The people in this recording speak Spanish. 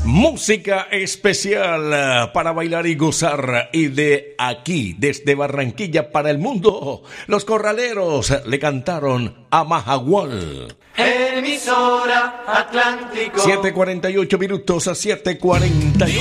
Música especial para bailar y gozar. Y de aquí, desde Barranquilla para el mundo, los corraleros le cantaron a Majagual. Emisora Atlántico. 7:48 minutos a 7:48.